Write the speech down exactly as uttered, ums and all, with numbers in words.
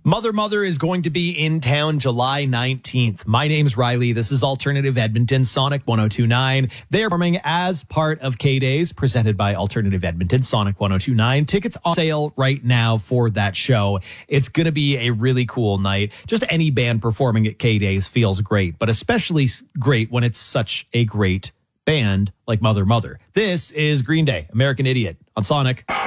Mother Mother is going to be in town July nineteenth. My name's Riley. This is Alternative Edmonton, Sonic one oh two point nine. They're performing as part of K-Days, presented by Alternative Edmonton, Sonic one oh two point nine. Tickets on sale right now for that show. It's going to be a really cool night. Just any band performing at K-Days feels great, but especially great when it's such a great band like Mother Mother. This is Green Day, American Idiot, on Sonic.